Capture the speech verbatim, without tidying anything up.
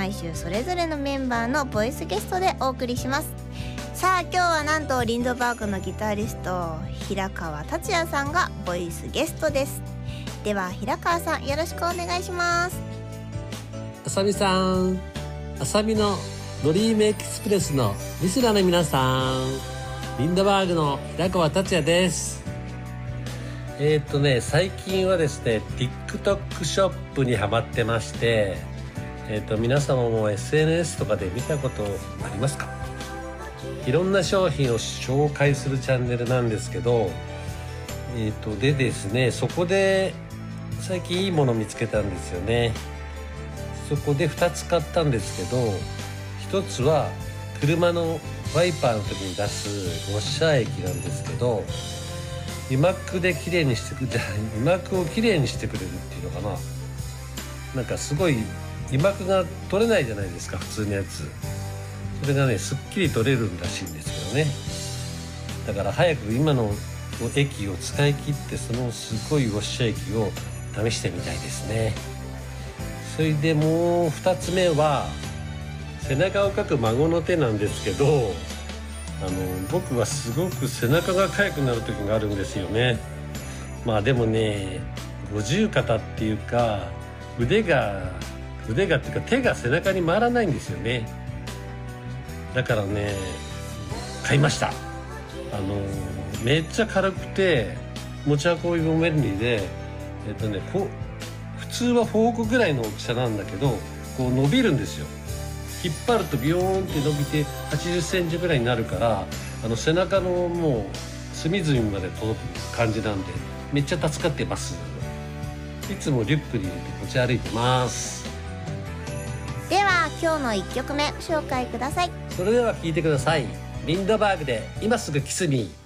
毎週それぞれのメンバーのボイスゲストでお送りします。さあ今日はなんとリンドバーグのギタリスト平川達也さんがボイスゲストです。では平川さんよろしくお願いします。 あさみさん、あさみのドリームエクスプレスのリスナーの皆さん、リンドバーグの平川達也です。えー、っとね最近はですね TikTok ショップにハマってまして、えー、っと皆様も エスエヌエス とかで見たことありますか？いろんな商品を紹介するチャンネルなんですけど、えー、っとでですねそこで最近いいもの見つけたんですよね。そこでふたつ買ったんですけど、ひとつは車のワイパーの時に出すウォッシャー液なんですけど、油膜できれいにしてくれ油膜をきれいにしてくれるっていうのかな。なんかすごい油膜が取れないじゃないですか、普通のやつ。それがねすっきり取れるらしいんですけどね。だから早く今の液を使い切って、そのすごいウォッシャー液を試してみたいですね。それでもうふたつめは背中をかく孫の手なんですけど、あの僕はすごく背中が痒くなる時があるんですよね。まあでもね五十肩っていうか腕が腕がっていうか手が背中に回らないんですよね。だからね買いました。あのめっちゃ軽くて持ち運びも便利で、えっとねフォ普通はフォークぐらいの大きさなんだけど、こう伸びるんですよ。引っ張るとビヨーンって伸びてはちじゅっセンチぐらいになるから、あの背中のもう隅々まで届く感じなんでめっちゃ助かってます。いつもリュックに入れて持ち歩いてます。 では今日のいっきょくめ紹介ください。 それでは聴いてください。リンドバーグで今すぐキスミー。